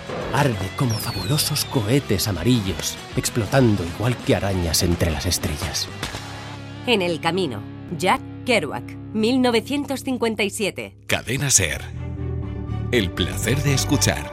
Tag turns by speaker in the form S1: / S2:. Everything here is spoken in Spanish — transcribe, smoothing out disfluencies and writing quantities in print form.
S1: Arde como fabulosos cohetes amarillos, explotando igual que arañas entre las estrellas.
S2: En el camino, Jack Kerouac, 1957.
S3: Cadena SER. El placer de escuchar.